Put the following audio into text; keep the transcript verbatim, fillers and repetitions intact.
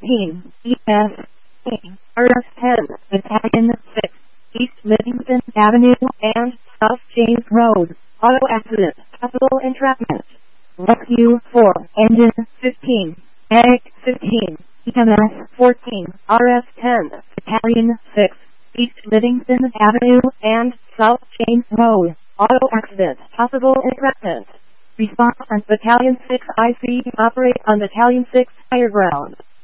fifteen, E S R S ten, Battalion six, East Livingston Avenue and South James Road, auto accident, possible entrapment. Rescue four, Engine fifteen, Medic fifteen, E M S fourteen, R S ten, Battalion six, East Livingston Avenue and South James Road, auto accident, possible entrapment. Response on Battalion six I C operate on Battalion six higher ground.